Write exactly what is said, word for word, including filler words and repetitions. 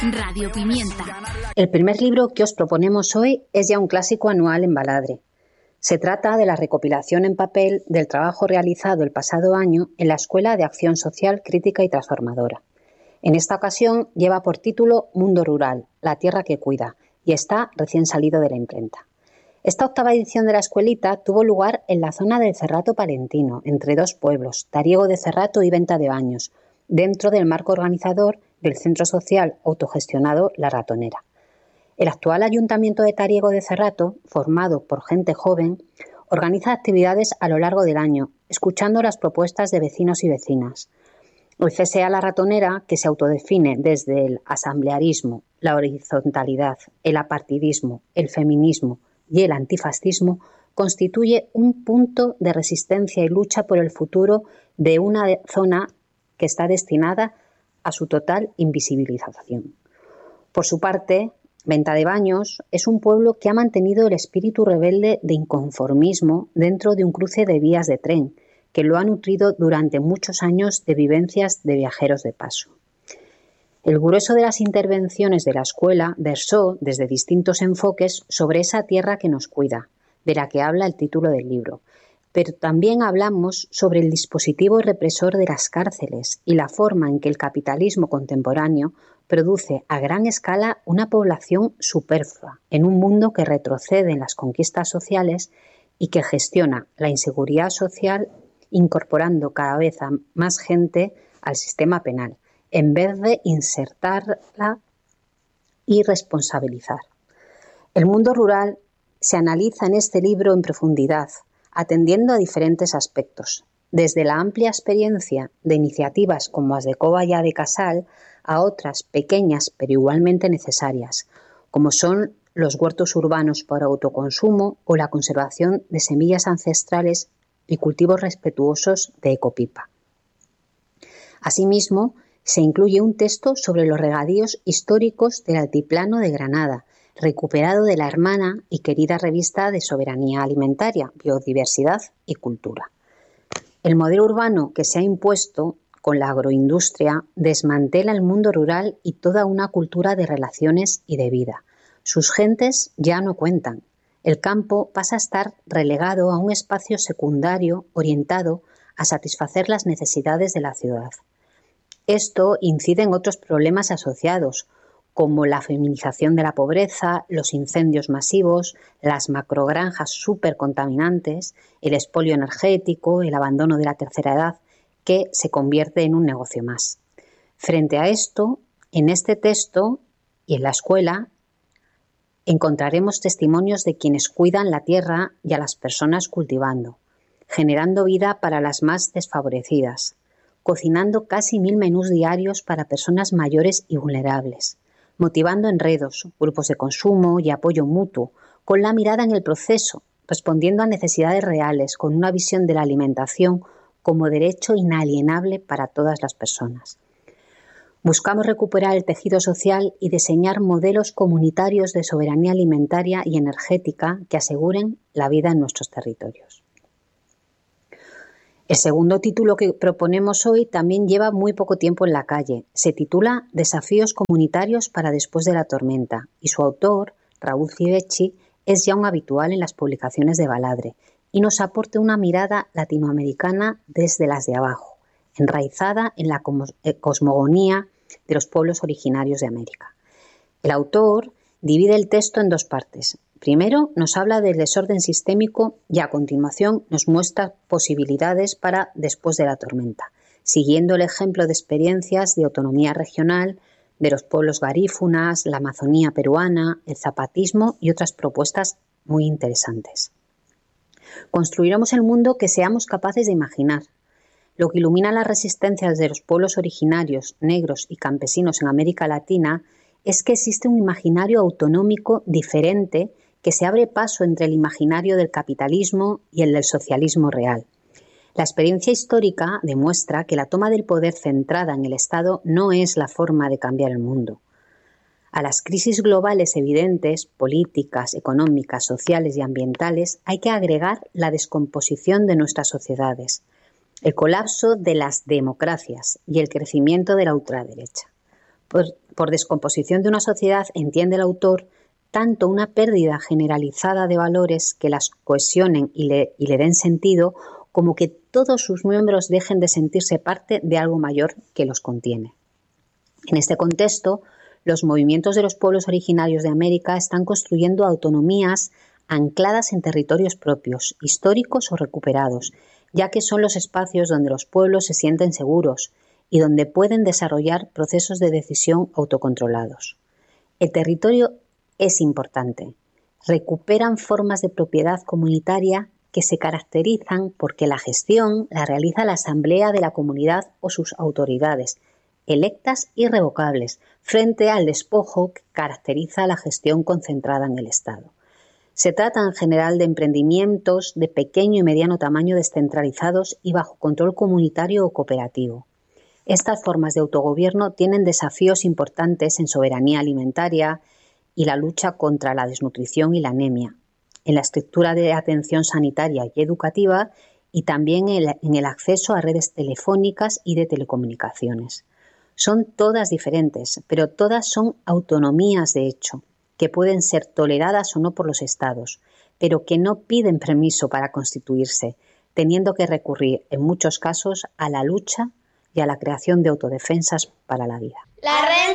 Radio Pimienta. El primer libro que os proponemos hoy es ya un clásico anual en Baladre. Se trata de la recopilación en papel del trabajo realizado el pasado año en la Escuela de Acción Social, Crítica y Transformadora. En esta ocasión lleva por título Mundo Rural, la tierra que cuida, y está recién salido de la imprenta. Esta octava edición de la escuelita tuvo lugar en la zona del Cerrato Palentino, entre dos pueblos, Tariego de Cerrato y Venta de Baños, dentro del marco organizador del Centro Social autogestionado La Ratonera. El actual Ayuntamiento de Tariego de Cerrato, formado por gente joven, organiza actividades a lo largo del año, escuchando las propuestas de vecinos y vecinas. El C S A La Ratonera, que se autodefine desde el asamblearismo, la horizontalidad, el apartidismo, el feminismo y el antifascismo, constituye un punto de resistencia y lucha por el futuro de una zona que está destinada a su total invisibilización. Por su parte, Venta de Baños es un pueblo que ha mantenido el espíritu rebelde de inconformismo dentro de un cruce de vías de tren, que lo ha nutrido durante muchos años de vivencias de viajeros de paso. El grueso de las intervenciones de la escuela versó desde distintos enfoques sobre esa tierra que nos cuida, de la que habla el título del libro. Pero también hablamos sobre el dispositivo represor de las cárceles y la forma en que el capitalismo contemporáneo produce a gran escala una población superflua en un mundo que retrocede en las conquistas sociales y que gestiona la inseguridad social incorporando cada vez a más gente al sistema penal, en vez de insertarla y responsabilizar. El mundo rural se analiza en este libro en profundidad, atendiendo a diferentes aspectos, desde la amplia experiencia de iniciativas como las de Cova y de Casal a otras pequeñas pero igualmente necesarias, como son los huertos urbanos por autoconsumo o la conservación de semillas ancestrales y cultivos respetuosos de ecopipa. Asimismo, se incluye un texto sobre los regadíos históricos del Altiplano de Granada, recuperado de la hermana y querida revista de Soberanía Alimentaria, Biodiversidad y Cultura. El modelo urbano que se ha impuesto con la agroindustria desmantela el mundo rural y toda una cultura de relaciones y de vida. Sus gentes ya no cuentan. El campo pasa a estar relegado a un espacio secundario orientado a satisfacer las necesidades de la ciudad. Esto incide en otros problemas asociados, como la feminización de la pobreza, los incendios masivos, las macrogranjas supercontaminantes, el expolio energético, el abandono de la tercera edad, que se convierte en un negocio más. Frente a esto, en este texto y en la escuela, encontraremos testimonios de quienes cuidan la tierra y a las personas cultivando, generando vida para las más desfavorecidas, cocinando casi mil menús diarios para personas mayores y vulnerables, motivando enredos, grupos de consumo y apoyo mutuo, con la mirada en el proceso, respondiendo a necesidades reales, con una visión de la alimentación como derecho inalienable para todas las personas. Buscamos recuperar el tejido social y diseñar modelos comunitarios de soberanía alimentaria y energética que aseguren la vida en nuestros territorios. El segundo título que proponemos hoy también lleva muy poco tiempo en la calle. Se titula Desafíos comunitarios para después de la tormenta y su autor, Raúl Civecchi, es ya un habitual en las publicaciones de Baladre y nos aporta una mirada latinoamericana desde las de abajo, enraizada en la cosmogonía de los pueblos originarios de América. El autor divide el texto en dos partes. Primero nos habla del desorden sistémico y a continuación nos muestra posibilidades para después de la tormenta, siguiendo el ejemplo de experiencias de autonomía regional de los pueblos garífunas, la Amazonía peruana, el zapatismo y otras propuestas muy interesantes. Construiremos el mundo que seamos capaces de imaginar. Lo que ilumina las resistencias de los pueblos originarios, negros y campesinos en América Latina es que existe un imaginario autonómico diferente que se abre paso entre el imaginario del capitalismo y el del socialismo real. La experiencia histórica demuestra que la toma del poder centrada en el Estado no es la forma de cambiar el mundo. A las crisis globales evidentes, políticas, económicas, sociales y ambientales, hay que agregar la descomposición de nuestras sociedades, el colapso de las democracias y el crecimiento de la ultraderecha. Por Por descomposición de una sociedad entiende el autor tanto una pérdida generalizada de valores que las cohesionen y le, y le den sentido, como que todos sus miembros dejen de sentirse parte de algo mayor que los contiene. En este contexto, los movimientos de los pueblos originarios de América están construyendo autonomías ancladas en territorios propios, históricos o recuperados, ya que son los espacios donde los pueblos se sienten seguros y donde pueden desarrollar procesos de decisión autocontrolados. El territorio es importante. Recuperan formas de propiedad comunitaria que se caracterizan porque la gestión la realiza la asamblea de la comunidad o sus autoridades, electas y revocables, frente al despojo que caracteriza la gestión concentrada en el Estado. Se trata en general de emprendimientos de pequeño y mediano tamaño descentralizados y bajo control comunitario o cooperativo. Estas formas de autogobierno tienen desafíos importantes en soberanía alimentaria y la lucha contra la desnutrición y la anemia, en la estructura de atención sanitaria y educativa y también en el acceso a redes telefónicas y de telecomunicaciones. Son todas diferentes, pero todas son autonomías de hecho, que pueden ser toleradas o no por los estados, pero que no piden permiso para constituirse, teniendo que recurrir en muchos casos a la lucha y a la creación de autodefensas para la vida. La